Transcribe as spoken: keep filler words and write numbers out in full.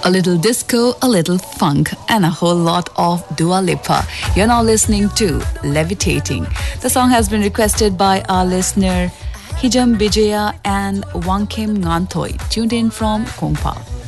A little disco, a little funk, and a whole lot of Dua Lipa. You're now listening to Levitating. The song has been requested by our listener Hijam Bijaya and Wangkim Nganthoy, tuned in from Kongpa.